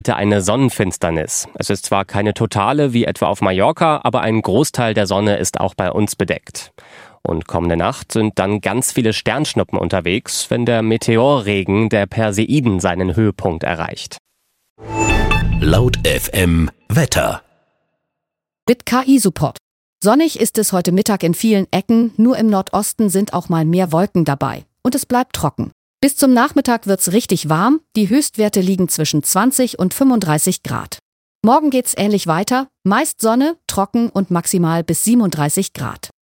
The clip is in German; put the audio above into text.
Eine Sonnenfinsternis. Es ist zwar keine totale wie etwa auf Mallorca, aber ein Großteil der Sonne ist auch bei uns bedeckt. Und kommende Nacht sind dann ganz viele Sternschnuppen unterwegs, wenn der Meteorregen der Perseiden seinen Höhepunkt erreicht. Laut FM Wetter. Mit KI-Support. Sonnig ist es heute Mittag in vielen Ecken, nur im Nordosten sind auch mal mehr Wolken dabei. Und es bleibt trocken. Bis zum Nachmittag wird's richtig warm, die Höchstwerte liegen zwischen 20 und 35 Grad. Morgen geht's ähnlich weiter, meist Sonne, trocken und maximal bis 37 Grad.